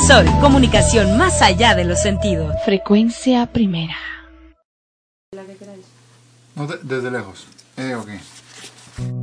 Sol, comunicación más allá de los sentidos. Frecuencia primera. No, desde lejos. Ok.